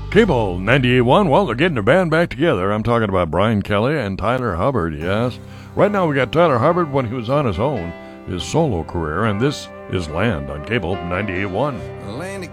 Cable 98.1, well, they're getting their band back together. I'm talking about Brian Kelly and Tyler Hubbard, yes. Right now we got Tyler Hubbard when he was on his own, his solo career, and this is Land on Cable 98.1.